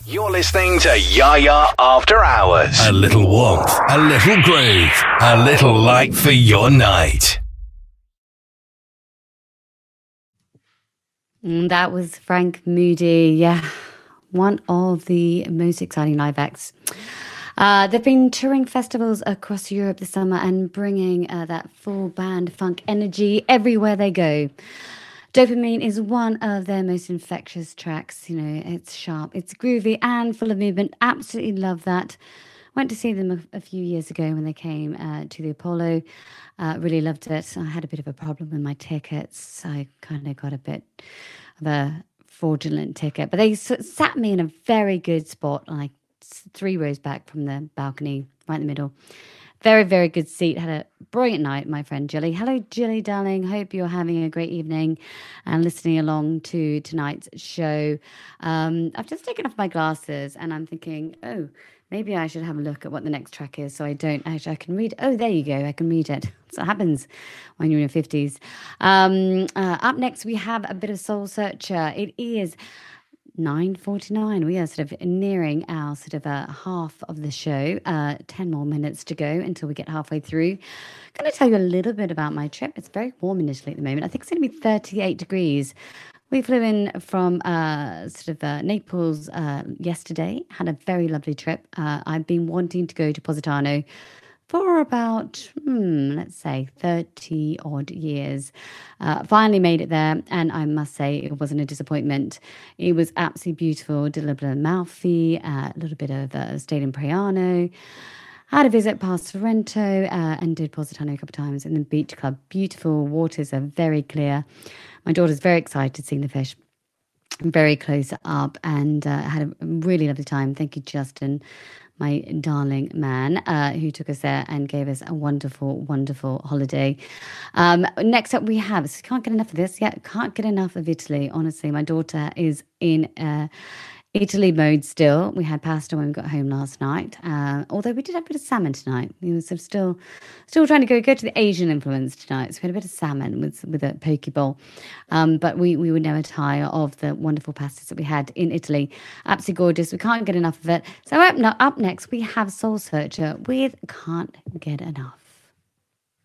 You're listening to Yaya After Hours. A little warmth, a little groove, a little light for your night. That was Frank Moody. Yeah, one of the most exciting live acts. They've been touring festivals across Europe this summer and bringing that full band funk energy everywhere they go. Dopamine is one of their most infectious tracks. You know, it's sharp, it's groovy, and full of movement. Absolutely love that. Went to see them a few years ago when they came to the Apollo. Really loved it. I had a bit of a problem with my tickets. I kind of got a bit of a fraudulent ticket, but they sat me in a very good spot, like 3 rows back from the balcony, right in the middle. Very, very good seat. Had a brilliant night, my friend Jilly. Hello, Jilly, darling. Hope you're having a great evening and listening along to tonight's show. I've just taken off my glasses and I'm thinking, oh, maybe I should have a look at what the next track is so I don't actually, I can read. Oh, there you go. I can read it. That's what happens when you're in your 50s. Up next, we have a bit of Soul Searcher. It is 9:49. We are sort of nearing our sort of half of the show. 10 more minutes to go until we get halfway through. I'm going to tell you a little bit about my trip. It's very warm in Italy at the moment. I think it's going to be 38 degrees. We flew in from Naples yesterday. Had a very lovely trip. I've been wanting to go to Positano for about, let's say, 30 odd years. Finally made it there, and I must say it wasn't a disappointment. It was absolutely beautiful. Did a little bit of Amalfi, a little bit of stayed in Priano. Had a visit past Sorrento and did Positano a couple of times in the beach club. Beautiful waters are very clear. My daughter's very excited seeing the fish very close up and had a really lovely time. Thank you, Justin, my darling man, who took us there and gave us a wonderful, wonderful holiday. Next up we have, so can't get enough of this. Yeah, can't get enough of Italy, honestly. My daughter is in Italy mode still. We had pasta when we got home last night. Although we did have a bit of salmon tonight. We were sort of still trying to go to the Asian influence tonight. So we had a bit of salmon with a poke bowl. But we were never tired of the wonderful pastas that we had in Italy. Absolutely gorgeous. We can't get enough of it. So up next we have Soul Searcher with Can't Get Enough.